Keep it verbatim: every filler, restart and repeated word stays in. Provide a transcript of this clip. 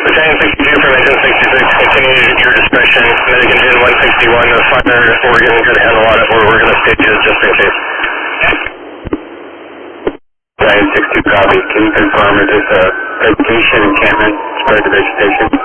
Lieutenant sixty-two from engine sixty-six, continue your discretion. Medic engine one sixty-one, the fire Oregon could handle on it, or we're going to stage it just in case. Lieutenant sixty-two, copy. Can you confirm if this uh, vegetation encampment spread to vegetation?